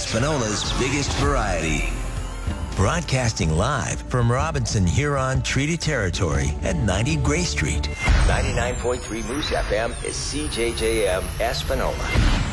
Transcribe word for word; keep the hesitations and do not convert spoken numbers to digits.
Espanola's biggest variety. Broadcasting live from Robinson Huron Treaty Territory at ninety Gray Street. ninety-nine point three Moose F M is C J J M Espanola.